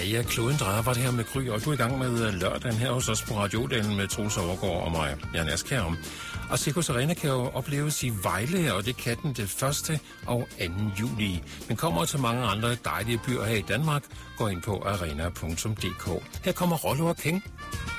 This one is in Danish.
Ja, kloden drejer var det her med Gry, og du er i gang med lørdagen her hos os på Radiodalen med Troels Overgaard og mig, Jan Askjær. Og Cirkus Arena kan jo opleves i Vejle, og det kan den det 1. og 2. juli. Men kommer til mange andre dejlige byer her i Danmark, gå ind på arena.dk. Her kommer Rollo og King.